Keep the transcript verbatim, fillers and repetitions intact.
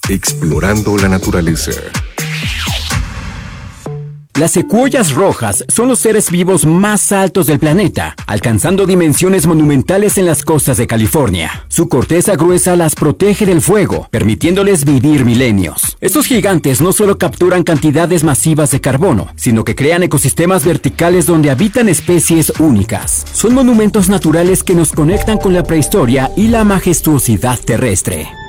Explorando la naturaleza. Las secuoyas rojas son los seres vivos más altos del planeta, alcanzando dimensiones monumentales en las costas de California. Su corteza gruesa las protege del fuego, permitiéndoles vivir milenios. Estos gigantes no solo capturan cantidades masivas de carbono, sino que crean ecosistemas verticales donde habitan especies únicas. Son monumentos naturales que nos conectan con la prehistoria y la majestuosidad terrestre.